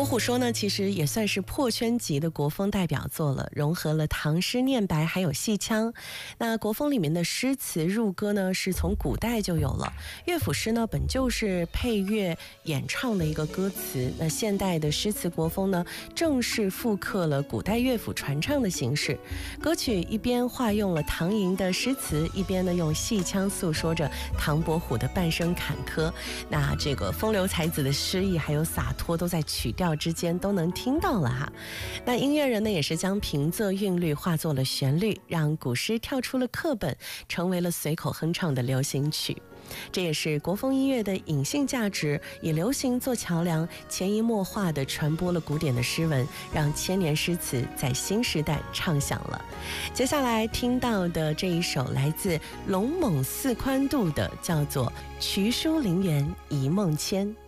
伯虎说呢，其实也算是破圈级的国风代表作了，融合了唐诗念白还有戏腔。那国风里面的诗词入歌呢，是从古代就有了。乐府诗呢，本就是配乐演唱的一个歌词。那现代的诗词国风呢，正是复刻了古代乐府传唱的形式。歌曲一边化用了唐寅的诗词，一边呢用戏腔诉说着唐伯虎的半生坎坷。那这个风流才子的诗意还有洒脱，都在曲调之间都能听到了哈。那音乐人呢，也是将平仄韵律化作了旋律，让古诗跳出了课本，成为了随口哼唱的流行曲。这也是国风音乐的隐性价值，以流行做桥梁，潜移默化地传播了古典的诗文，让千年诗词在新时代唱响了。接下来听到的这一首来自龙猛寺宽度的，叫做《渠书林园一梦牵》。